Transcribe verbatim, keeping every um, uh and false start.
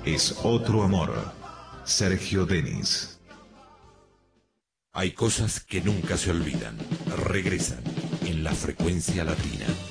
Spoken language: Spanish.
es otro amor. Sergio Denis. Hay cosas que nunca se olvidan. Regresan en la frecuencia latina.